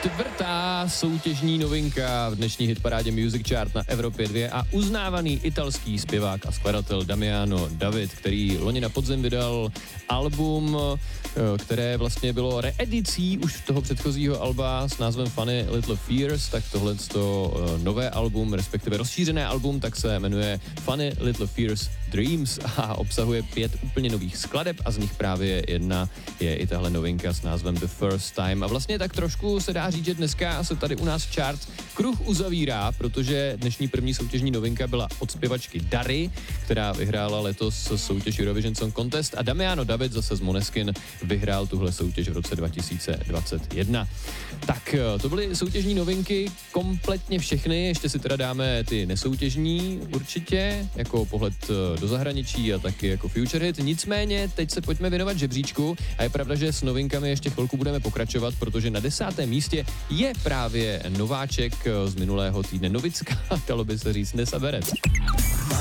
Čtvrtá soutěžní novinka v dnešní hitparádě Music Chart na Evropě 2 a uznávaný italský zpěvák a skladatel Damiano David, který loni na podzim vydal album, které vlastně bylo reedicí už toho předchozího alba s názvem Funny Little Fears, tak tohleto nové album, respektive rozšířené album, tak se jmenuje Funny Little Fears Dreams a obsahuje 5 úplně nových skladeb a z nich právě jedna je i tahle novinka s názvem The First Time. A vlastně tak trošku se dá říct, že dneska se tady u nás chart kruh uzavírá, protože dnešní první soutěžní novinka byla od zpěvačky Dary, která vyhrála letos soutěž Eurovision Song Contest a Damiano David zase z Måneskin vyhrál tuhle soutěž v roce 2021. Tak to byly soutěžní novinky, kompletně všechny, ještě si teda dáme ty nesoutěžní určitě, jako pohled do zahraničí a taky jako future hit. Nicméně teď se pojďme věnovat žebříčku a je pravda, že s novinkami ještě chvilku budeme pokračovat, protože na 10. místě je právě nováček z minulého týdne. Novická, dalo by se říct, Nessa Berec.